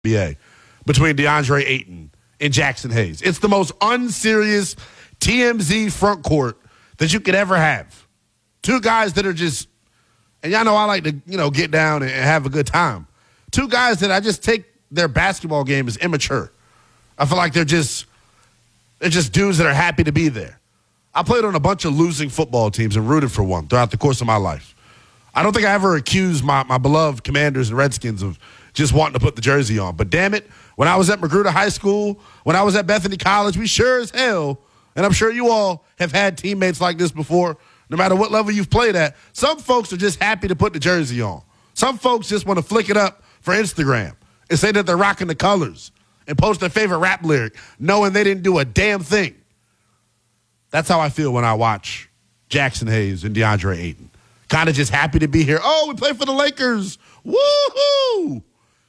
NBA between DeAndre Ayton and Jackson Hayes. It's the most unserious TMZ front court that you could ever have. Two guys that are just, and y'all know I like to, get down and have a good time. Two guys that I just take their basketball game as immature. I feel like they're just dudes that are happy to be there. I played on a bunch of losing football teams and rooted for one throughout the course of my life. I don't think I ever accused my beloved Commanders and Redskins of just wanting to put the jersey on. But damn it, when I was at Magruder High School, when I was at Bethany College, we sure as hell, and I'm sure you all have had teammates like this before, no matter what level you've played at, some folks are just happy to put the jersey on. Some folks just want to flick it up for Instagram and say that they're rocking the colors and post their favorite rap lyric, knowing they didn't do a damn thing. That's how I feel when I watch Jackson Hayes and DeAndre Ayton. Kind of just happy to be here. Oh, we play for the Lakers. Woohoo!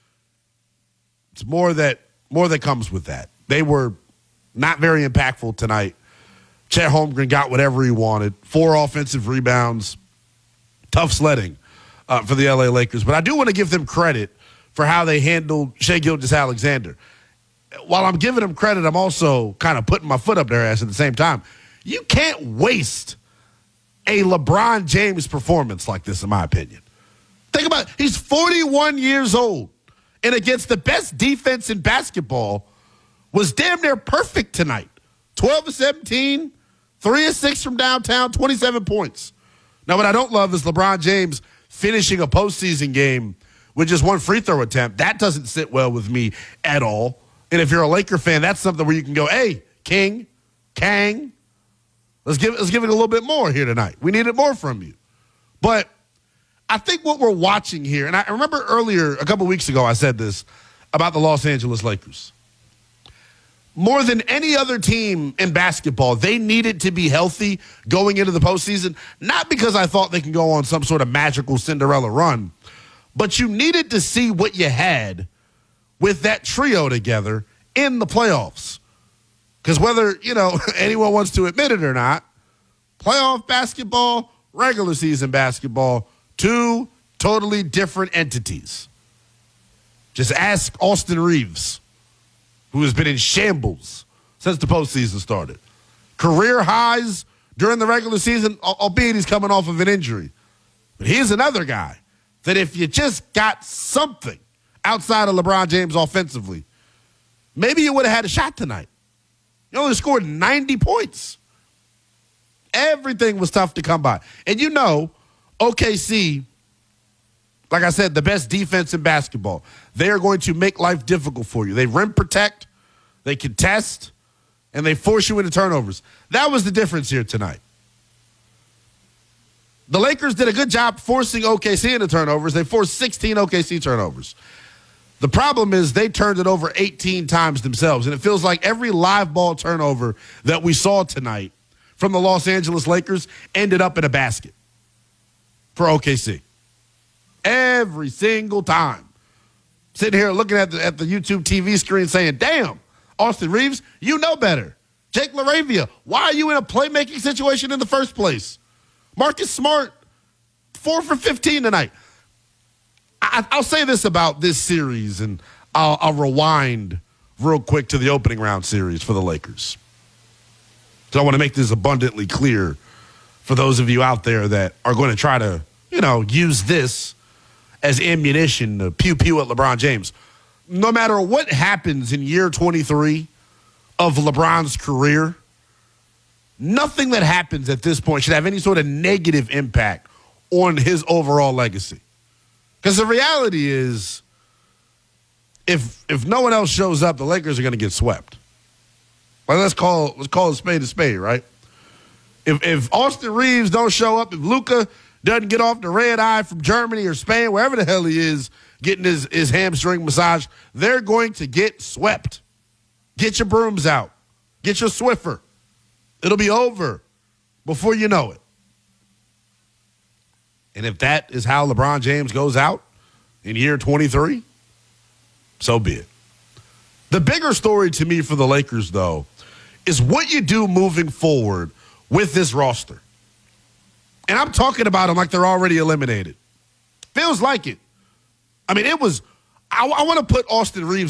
It's more that comes with that. They were not very impactful tonight. Chet Holmgren got whatever he wanted. 4 offensive rebounds. Tough sledding for the LA Lakers. But I do want to give them credit for how they handled Shai Gilgeous-Alexander. While I'm giving them credit, I'm also kind of putting my foot up their ass at the same time. You can't waste a LeBron James performance like this, in my opinion. Think about it. He's 41 years old, and against the best defense in basketball, was damn near perfect tonight. 12 of 17, 3 of 6 from downtown, 27 points. Now, what I don't love is LeBron James finishing a postseason game with just one free throw attempt. That doesn't sit well with me at all. And if you're a Laker fan, that's something where you can go, hey, King, Kang, let's give it a little bit more here tonight. We needed more from you. But I think what we're watching here, and I remember earlier, a couple weeks ago, I said this about the Los Angeles Lakers. More than any other team in basketball, they needed to be healthy going into the postseason, not because I thought they can go on some sort of magical Cinderella run, but you needed to see what you had with that trio together in the playoffs. Because whether, anyone wants to admit it or not, playoff basketball, regular season basketball, two totally different entities. Just ask Austin Reeves, who has been in shambles since the postseason started. Career highs during the regular season, albeit he's coming off of an injury. But here's another guy that if you just got something outside of LeBron James offensively, maybe you would have had a shot tonight. You only scored 90 points. Everything was tough to come by. And OKC, like I said, the best defense in basketball. They are going to make life difficult for you. They rim protect, they contest, and they force you into turnovers. That was the difference here tonight. The Lakers did a good job forcing OKC into turnovers. They forced 16 OKC turnovers. The problem is they turned it over 18 times themselves, and it feels like every live ball turnover that we saw tonight from the Los Angeles Lakers ended up in a basket for OKC. Every single time. Sitting here looking at the YouTube TV screen saying, damn, Austin Reeves, you know better. Jake LaRavia, why are you in a playmaking situation in the first place? Marcus Smart, 4 for 15 tonight. I'll say this about this series, and I'll rewind real quick to the opening round series for the Lakers. So I want to make this abundantly clear for those of you out there that are going to try to, use this as ammunition to pew-pew at LeBron James. No matter what happens in year 23 of LeBron's career, nothing that happens at this point should have any sort of negative impact on his overall legacy. Because the reality is, if no one else shows up, the Lakers are going to get swept. Like, let's call a spade, right? If Austin Reeves don't show up, if Luka doesn't get off the red eye from Germany or Spain, wherever the hell he is, getting his hamstring massage, they're going to get swept. Get your brooms out. Get your Swiffer. It'll be over before you know it. And if that is how LeBron James goes out in year 23, so be it. The bigger story to me for the Lakers, though, is what you do moving forward with this roster. And I'm talking about them like they're already eliminated. Feels like it. I mean, I want to put Austin Reeves